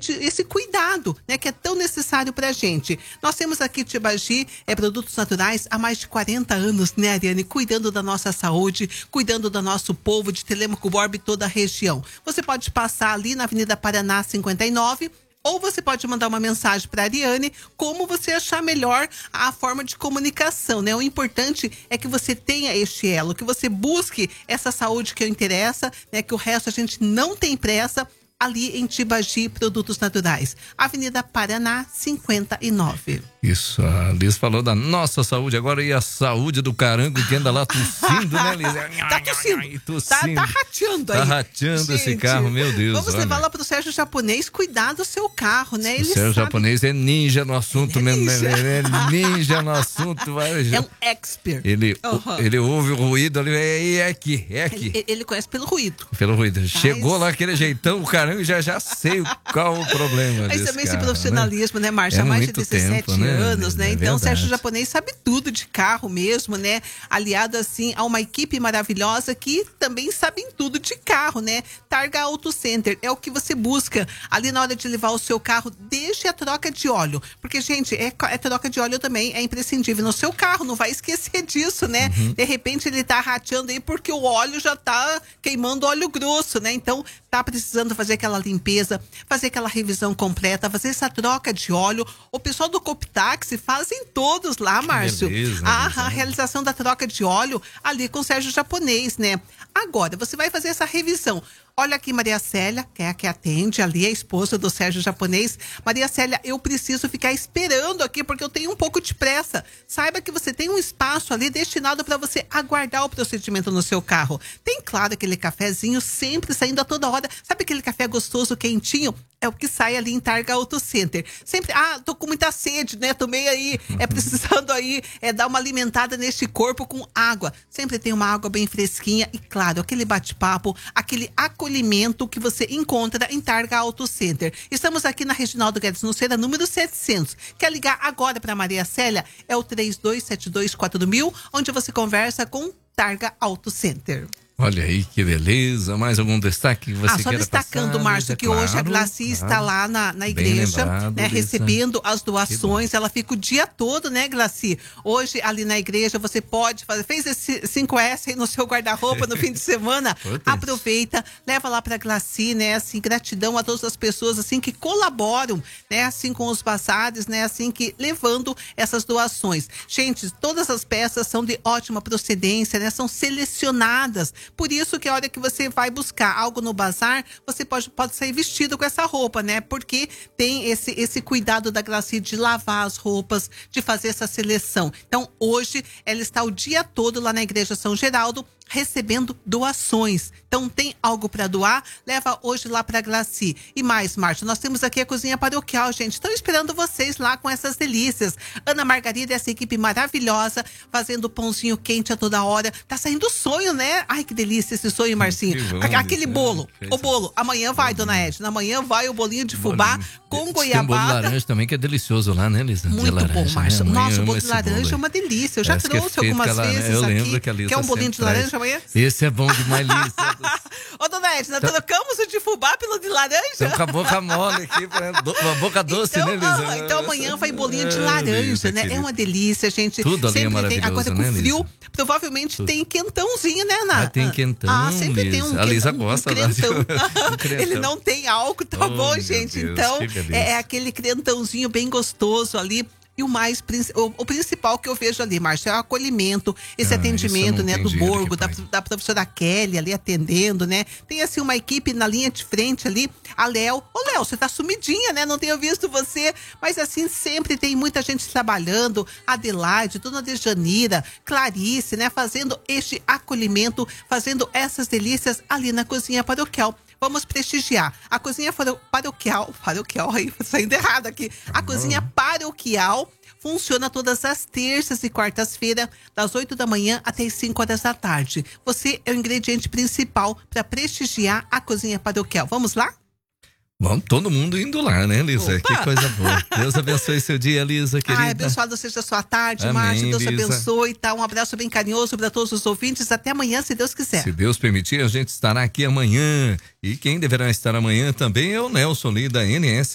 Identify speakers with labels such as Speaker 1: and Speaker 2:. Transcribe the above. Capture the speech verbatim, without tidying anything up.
Speaker 1: esse cuidado, né, que é tão necessário pra gente. Nós temos aqui Tibagi, é produtos naturais há mais de quarenta anos, né, Ariane? Cuidando da nossa saúde, cuidando do nosso povo de Telêmaco Borba e toda a região. Você pode passar ali na Avenida Paraná cinquenta e nove, ou você pode mandar uma mensagem para a Ariane, como você achar melhor a forma de comunicação, né? O importante é que você tenha este elo, que você busque essa saúde que interessa, né? Que o resto a gente não tem pressa, ali em Tibagi, Produtos Naturais. Avenida Paraná, cinquenta e nove.
Speaker 2: Isso, a Liz falou da nossa saúde agora e a saúde do carango que anda lá tossindo, né, Liz?
Speaker 1: Tá tossindo,
Speaker 2: tossindo.
Speaker 1: Tá, tá rateando aí.
Speaker 2: Tá rateando esse carro, meu Deus.
Speaker 1: Vamos
Speaker 2: olha.
Speaker 1: levar lá pro Sérgio Japonês cuidar do seu carro, né?
Speaker 2: O
Speaker 1: Ele
Speaker 2: Sérgio
Speaker 1: sabe...
Speaker 2: Japonês é ninja no assunto
Speaker 1: Ele é
Speaker 2: mesmo,
Speaker 1: ninja.
Speaker 2: né? Ele é ninja no assunto. Vai,
Speaker 1: é um expert.
Speaker 2: Ele,
Speaker 1: uhum.
Speaker 2: ele ouve o ruído ali, é, é aqui, é aqui.
Speaker 1: Ele, ele conhece pelo ruído.
Speaker 2: Pelo ruído.
Speaker 1: Mas...
Speaker 2: Chegou lá aquele jeitão, o carango já já sei qual o problema
Speaker 1: Mas
Speaker 2: desse
Speaker 1: também
Speaker 2: carro,
Speaker 1: esse profissionalismo, né,
Speaker 2: né
Speaker 1: Márcia?
Speaker 2: É
Speaker 1: há mais de
Speaker 2: muito
Speaker 1: dezessete
Speaker 2: tempo, né?
Speaker 1: anos, né?
Speaker 2: É
Speaker 1: Então, o Sérgio
Speaker 2: verdade.
Speaker 1: Japonês sabe tudo de carro mesmo, né? Aliado, assim, a uma equipe maravilhosa que também sabem tudo de carro, né? Targa Auto Center é o que você busca ali na hora de levar o seu carro, desde a troca de óleo. Porque, gente, é, é troca de óleo também, é imprescindível no seu carro, não vai esquecer disso, né?
Speaker 2: Uhum.
Speaker 1: De repente ele tá rateando aí porque o óleo já tá queimando óleo grosso, né? Então, tá precisando fazer aquela limpeza, fazer aquela revisão completa, fazer essa troca de óleo. O pessoal do Coptaxi fazem todos lá, Márcio.
Speaker 2: Beleza,
Speaker 1: a,
Speaker 2: beleza.
Speaker 1: a realização da troca de óleo ali com o Sérgio Japonês, né? Agora, você vai fazer essa revisão. Olha aqui, Maria Célia, que é a que atende ali, a esposa do Sérgio Japonês. Maria Célia, eu preciso ficar esperando aqui porque eu tenho um pouco de pressa. Saiba que você tem um espaço ali destinado para você aguardar o procedimento no seu carro. Tem, claro, aquele cafezinho sempre saindo a toda hora. Sabe aquele café gostoso, quentinho? É o que sai ali em Targa Auto Center. Sempre, ah, tô com muita sede, né? Tomei aí, é precisando aí é, dar uma alimentada neste corpo com água. Sempre tem uma água bem fresquinha e, claro, aquele bate-papo, aquele acolhimento que você encontra em Targa Auto Center. Estamos aqui na Reginaldo Guedes Nuceira, número setecentos. Quer ligar agora para Maria Célia? É o três dois sete dois quatro mil, onde você conversa com Targa Auto Center.
Speaker 2: Olha aí, que beleza. Mais algum destaque que você
Speaker 1: ah, só
Speaker 2: queira
Speaker 1: destacando,
Speaker 2: passar,
Speaker 1: Márcio,
Speaker 2: é
Speaker 1: que
Speaker 2: claro,
Speaker 1: hoje a Glaci
Speaker 2: claro.
Speaker 1: está lá na, na
Speaker 2: Bem
Speaker 1: igreja,
Speaker 2: lembrado,
Speaker 1: né,
Speaker 2: Lisa.
Speaker 1: recebendo as doações. Ela fica o dia todo, né, Glaci? Hoje, ali na igreja, você pode fazer, fez esse cinco S aí no seu guarda-roupa no fim de semana, aproveita, leva lá pra Glaci, né, assim, gratidão a todas as pessoas, assim, que colaboram, né, assim, com os bazares, né, assim, que levando essas doações. Gente, todas as peças são de ótima procedência, né, são selecionadas, por isso que a hora que você vai buscar algo no bazar, você pode, pode sair vestido com essa roupa, né? Porque tem esse, esse cuidado da Glaci de lavar as roupas, de fazer essa seleção. Então, hoje, ela está o dia todo lá na Igreja São Geraldo, recebendo doações. Então, tem algo para doar? Leva hoje lá para Glaci. E mais, Márcio, nós temos aqui a cozinha paroquial, gente. Estão esperando vocês lá com essas delícias. Ana Margarida e essa equipe maravilhosa, fazendo pãozinho quente a toda hora. Tá saindo sonho, né? Ai, que delícia esse sonho, Marcinho. Aquele bolo, o bolo. Amanhã vai, dona Edna. Amanhã vai o bolinho de fubá com goiabada.
Speaker 2: Tem um bolo de laranja também que é delicioso lá, né, Lisa?
Speaker 1: Muito
Speaker 2: laranja,
Speaker 1: bom, Márcio.
Speaker 2: Né?
Speaker 1: Nossa, o bolo de
Speaker 2: esse
Speaker 1: laranja
Speaker 2: bolo
Speaker 1: é uma delícia. Eu já
Speaker 2: Parece
Speaker 1: trouxe
Speaker 2: que é feito
Speaker 1: algumas
Speaker 2: aquela,
Speaker 1: vezes
Speaker 2: eu
Speaker 1: aqui.
Speaker 2: lembro que a Lisa
Speaker 1: Quer um bolinho de laranja
Speaker 2: traz.
Speaker 1: amanhã?
Speaker 2: Esse é bom demais, Lisa.
Speaker 1: Ô, dona Edna, trocamos o de fubá pelo de laranja?
Speaker 2: Então, com a boca mole aqui, uma boca doce,
Speaker 1: então,
Speaker 2: né, Lisa?
Speaker 1: Ah, então amanhã vai bolinho de
Speaker 2: é,
Speaker 1: laranja,
Speaker 2: Lisa,
Speaker 1: né?
Speaker 2: querida.
Speaker 1: É uma delícia, gente.
Speaker 2: Tudo ali
Speaker 1: sempre
Speaker 2: é maravilhoso,
Speaker 1: tem, agora com
Speaker 2: né,
Speaker 1: frio,
Speaker 2: Lisa?
Speaker 1: provavelmente
Speaker 2: Tudo.
Speaker 1: tem quentãozinho, né, Ana?
Speaker 2: Ah, tem quentão,
Speaker 1: Ah, sempre
Speaker 2: Lisa.
Speaker 1: tem um
Speaker 2: A Lisa
Speaker 1: quentão,
Speaker 2: gosta
Speaker 1: um
Speaker 2: lá de-
Speaker 1: crentão.
Speaker 2: um crentão.
Speaker 1: Ele não tem álcool, tá
Speaker 2: Oh,
Speaker 1: bom,
Speaker 2: meu
Speaker 1: gente?
Speaker 2: Deus,
Speaker 1: Então,
Speaker 2: que beleza.
Speaker 1: é, é aquele crentãozinho bem gostoso ali. E o mais o, o principal que eu vejo ali, Márcio, é o acolhimento, esse
Speaker 2: Ah,
Speaker 1: atendimento,
Speaker 2: isso não
Speaker 1: né,
Speaker 2: tem
Speaker 1: do
Speaker 2: dinheiro
Speaker 1: Borgo,
Speaker 2: que
Speaker 1: da,
Speaker 2: pague.
Speaker 1: da professora Kelly ali atendendo, né? Tem assim uma equipe na linha de frente ali, a Léo. Ô, Léo, você tá sumidinha, né? Não tenho visto você, mas assim, sempre tem muita gente trabalhando, Adelaide, Dona Dejanira, Clarice, né? Fazendo este acolhimento, fazendo essas delícias ali na cozinha paroquial. Vamos prestigiar. A cozinha faro- paroquial, paroquial aí, saindo errado aqui. A cozinha paroquial funciona todas as terças e quartas-feiras, das oito da manhã até as cinco horas da tarde. Você é o ingrediente principal para prestigiar a cozinha paroquial. Vamos lá?
Speaker 2: Vamos, todo mundo indo lá, né, Lisa?
Speaker 1: Opa!
Speaker 2: Que coisa boa. Deus abençoe seu dia, Lisa, querida.
Speaker 1: Ai, abençoado seja a sua tarde,
Speaker 2: Amém,
Speaker 1: Márcio. Deus
Speaker 2: Lisa.
Speaker 1: abençoe, tá? Um abraço bem carinhoso para todos os ouvintes. Até amanhã, se Deus quiser.
Speaker 2: Se Deus permitir, a gente estará aqui amanhã. E quem deverá estar amanhã também é o Nelson ali da N S